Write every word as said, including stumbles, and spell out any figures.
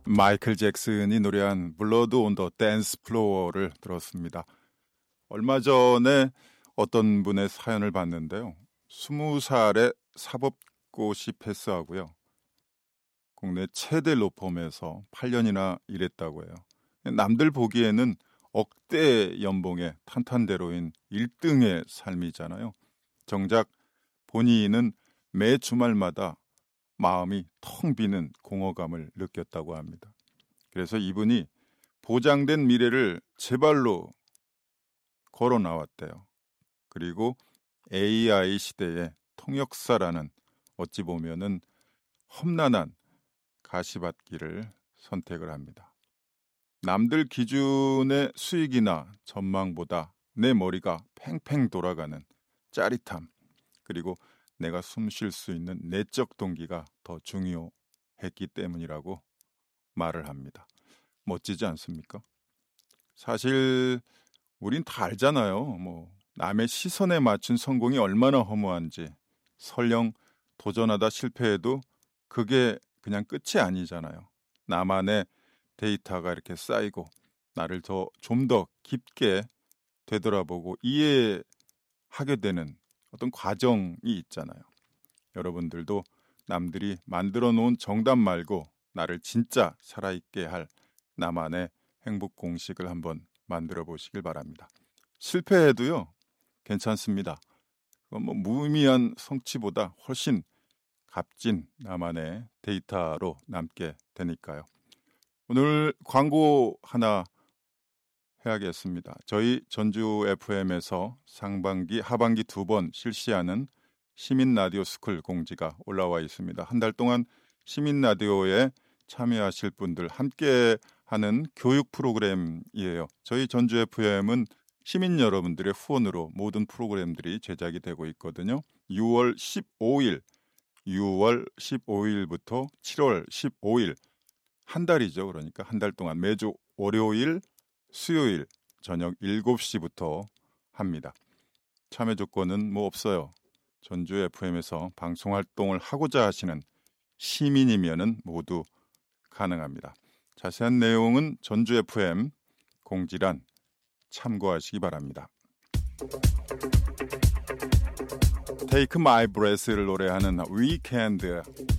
마이클 잭슨이 노래한 블러드 온 더 댄스 플로어를 들었습니다. 얼마 전에 어떤 분의 사연을 봤는데요. 스무 살에 사법고시 패스하고요. 국내 최대 로펌에서 팔 년이나 일했다고 해요. 남들 보기에는 억대 연봉의 탄탄대로인 일 등의 삶이잖아요. 정작 본인은 매 주말마다 마음이 텅 비는 공허감을 느꼈다고 합니다. 그래서 이분이 보장된 미래를 제 발로 걸어 나왔대요. 그리고 에이아이 시대의 통역사라는 어찌 보면은 험난한 가시밭길을 선택을 합니다. 남들 기준의 수익이나 전망보다 내 머리가 팽팽 돌아가는 짜릿함, 그리고 내가 숨 쉴 수 있는 내적 동기가 더 중요했기 때문이라고 말을 합니다. 멋지지 않습니까? 사실 우린 다 알잖아요. 뭐 남의 시선에 맞춘 성공이 얼마나 허무한지. 설령 도전하다 실패해도 그게 그냥 끝이 아니잖아요. 나만의 데이터가 이렇게 쌓이고 나를 더 좀 더 깊게 되돌아보고 이해하게 되는 어떤 과정이 있잖아요. 여러분들도 남들이 만들어 놓은 정답 말고 나를 진짜 살아있게 할 나만의 행복 공식을 한번 만들어 보시길 바랍니다. 실패해도요, 괜찮습니다. 그건 뭐 무의미한 성취보다 훨씬 값진 나만의 데이터로 남게 되니까요. 오늘 광고 하나 해야겠습니다. 저희 전주 에프엠에서 상반기, 하반기 두 번 실시하는 시민 라디오 스쿨 공지가 올라와 있습니다. 한 달 동안 시민 라디오에 참여하실 분들 함께 하는 교육 프로그램이에요. 저희 전주 에프엠은 시민 여러분들의 후원으로 모든 프로그램들이 제작이 되고 있거든요. 유월 십오일, 유월 십오일부터 칠월 십오일 한 달이죠. 그러니까 한 달 동안 매주 월요일, 수요일 저녁 일곱 시부터 합니다. 참여 조건은 뭐 없어요. 전주 에프엠에서 방송 활동을 하고자 하시는 시민이면은 모두 가능합니다. 자세한 내용은 전주 에프엠 공지란 참고하시기 바랍니다. Take My Breath를 노래하는 위켄드